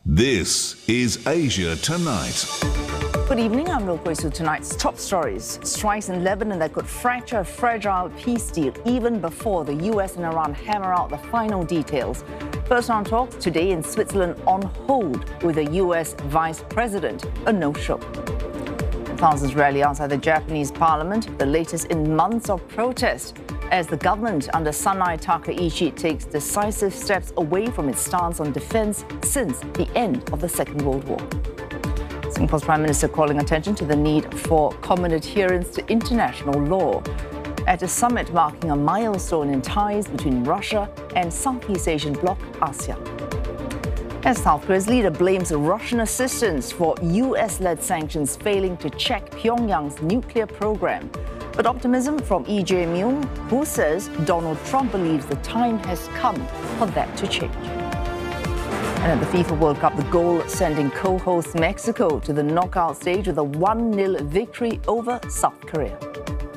This is Asia Tonight. Good evening, I'm Lo Koi-Su. Tonight's top stories. Strikes in Lebanon that could fracture a fragile peace deal even before the US and Iran hammer out the final details. First-round talks today in Switzerland on hold with the US Vice President, a no-show. Thousands rally outside the Japanese parliament, the latest in months of protest, as the government under Sanai Takaichi takes decisive steps away from its stance on defense since the end of the Second World War. Singapore's Prime Minister calling attention to the need for common adherence to international law at a summit marking a milestone in ties between Russia and Southeast Asian bloc ASEAN. As South Korea's leader blames Russian assistance for US-led sanctions failing to check Pyongyang's nuclear program. But optimism from Lee Jae-myung, who says Donald Trump believes the time has come for that to change. And at the FIFA World Cup, the goal sending co-host Mexico to the knockout stage with a 1-0 victory over South Korea.